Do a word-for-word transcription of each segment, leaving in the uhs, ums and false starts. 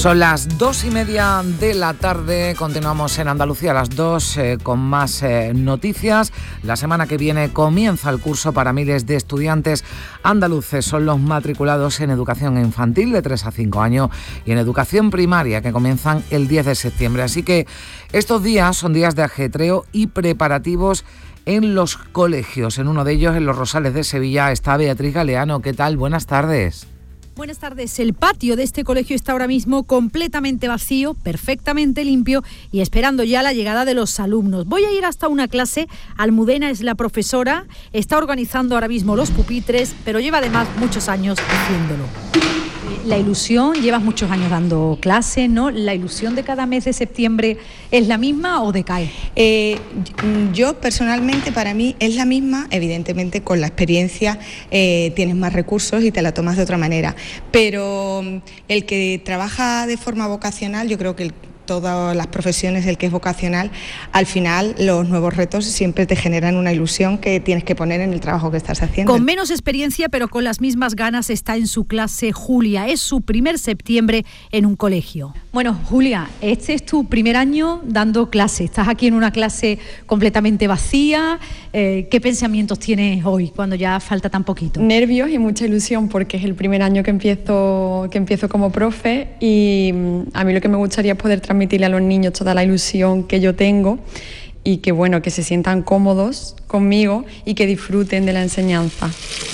Son las dos y media de la tarde, continuamos en Andalucía a las dos eh, con más eh, noticias. La semana que viene comienza el curso para miles de estudiantes andaluces. Son los matriculados en educación infantil de tres a cinco años y en educación primaria, que comienzan el diez de septiembre. Así que estos días son días de ajetreo y preparativos en los colegios. En uno de ellos, en Los Rosales de Sevilla, está Beatriz Galeano. ¿Qué tal? Buenas tardes. Buenas tardes. El patio de este colegio está ahora mismo completamente vacío, perfectamente limpio y esperando ya la llegada de los alumnos. Voy a ir hasta una clase. Almudena es la profesora, está organizando ahora mismo los pupitres, pero lleva además muchos años haciéndolo. La ilusión, llevas muchos años dando clase, ¿no? ¿La ilusión de cada mes de septiembre es la misma o decae? Eh, yo personalmente, para mí es la misma. Evidentemente con la experiencia eh, tienes más recursos y te la tomas de otra manera, pero el que trabaja de forma vocacional, yo creo que el todas las profesiones, el que es vocacional, al final los nuevos retos siempre te generan una ilusión que tienes que poner en el trabajo que estás haciendo. Con menos experiencia, pero con las mismas ganas, está en su clase Julia. Es su primer septiembre en un colegio. Bueno, Julia, este es tu primer año dando clase. Estás aquí en una clase completamente vacía. Eh, ¿Qué pensamientos tienes hoy, cuando ya falta tan poquito? Nervios y mucha ilusión, porque es el primer año que empiezo, que empiezo como profe, y a mí lo que me gustaría es poder transmitirle a los niños toda la ilusión que yo tengo y que, bueno, que se sientan cómodos conmigo y que disfruten de la enseñanza.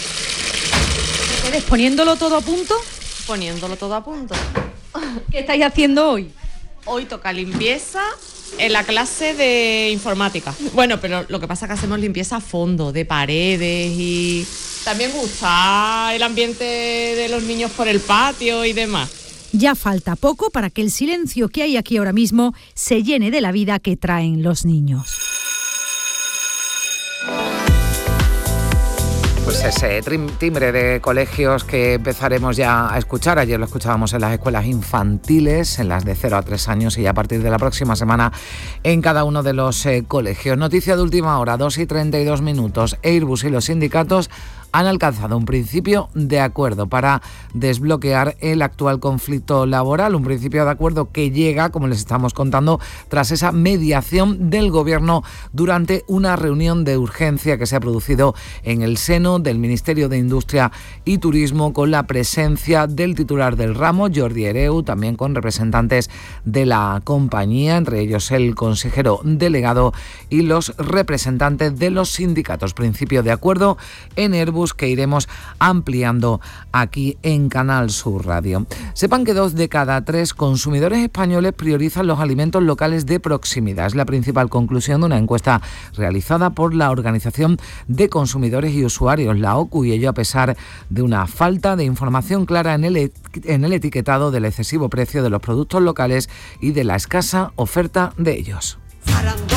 ¿Ustedes poniéndolo todo a punto? Poniéndolo todo a punto. ¿Qué estáis haciendo hoy? Hoy toca limpieza en la clase de informática. Bueno, pero lo que pasa es que hacemos limpieza a fondo, de paredes, y también gusta el ambiente de los niños por el patio y demás. Ya falta poco para que el silencio que hay aquí ahora mismo se llene de la vida que traen los niños. Pues ese timbre de colegios que empezaremos ya a escuchar. Ayer lo escuchábamos en las escuelas infantiles, en las de cero a tres años, y a partir de la próxima semana en cada uno de los eh, colegios. Noticia de última hora, dos y treinta y dos minutos. Airbus y los sindicatos han alcanzado un principio de acuerdo para desbloquear el actual conflicto laboral, un principio de acuerdo que llega, como les estamos contando, tras esa mediación del Gobierno durante una reunión de urgencia que se ha producido en el seno del Ministerio de Industria y Turismo, con la presencia del titular del ramo, Jordi Hereu, también con representantes de la compañía, entre ellos el consejero delegado y los representantes de los sindicatos. Principio de acuerdo en Airbus, que iremos ampliando aquí en Canal Sur Radio. Sepan que dos de cada tres consumidores españoles priorizan los alimentos locales de proximidad. Es la principal conclusión de una encuesta realizada por la Organización de Consumidores y Usuarios, la O C U, y ello a pesar de una falta de información clara en el, en el etiquetado del excesivo precio de los productos locales y de la escasa oferta de ellos.